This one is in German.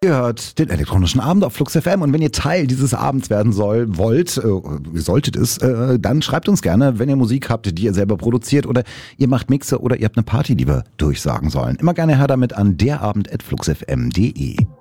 Ihr hört den elektronischen Abend auf Flux FM und wenn ihr Teil dieses Abends werden ihr solltet es, dann schreibt uns gerne, wenn ihr Musik habt, die ihr selber produziert oder ihr macht Mixe oder ihr habt eine Party, die wir durchsagen sollen. Immer gerne her damit an derabend@fluxfm.de.